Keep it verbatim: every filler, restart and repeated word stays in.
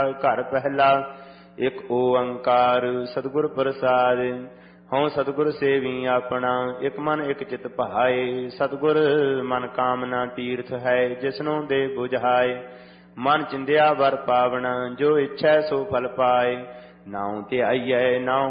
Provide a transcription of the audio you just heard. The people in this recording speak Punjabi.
ਘਰ ਪਹਿਲਾ ਇੱਕ ਓੰਕਾਰ ਸਤਿਗੁਰ ਪ੍ਰਸਾਦ। ਹਉ ਸਤਿਗੁਰ ਸੇਵੀ ਆਪਣਾ ਇੱਕ ਮਨ ਇੱਕ ਚਿਤ ਭਾਏ। ਸਤਿਗੁਰ ਮਨ ਕਾਮਨਾ ਤੀਰਥ ਹੈ ਜਿਸਨੂੰ ਦੇ ਬੁਝਾਏ। ਮਨ ਚਿੰਦਿਆ ਵਰ ਪਾਵਨ ਜੋ ਇੱਛੈ ਸੋ ਫਲ ਪਾਏ। ਨਾਉ ਧਿਆਈਐ ਨਾਉ